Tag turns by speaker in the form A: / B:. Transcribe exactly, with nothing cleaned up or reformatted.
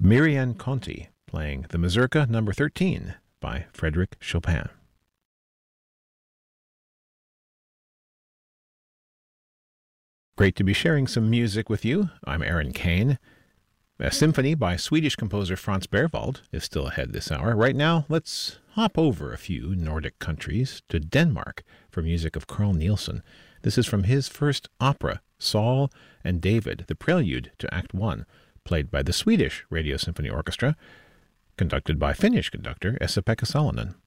A: Miriam Conti playing the Mazurka number thirteen by Frédéric Chopin. Great to be sharing some music with you. I'm Aaron Kane. A symphony by Swedish composer Franz Berwald is still ahead this hour. Right now, let's hop over a few Nordic countries to Denmark for music of Carl Nielsen. This is from his first opera, Saul and David, the prelude to Act One, played by the Swedish Radio Symphony Orchestra, conducted by Finnish conductor Esa-Pekka Salonen.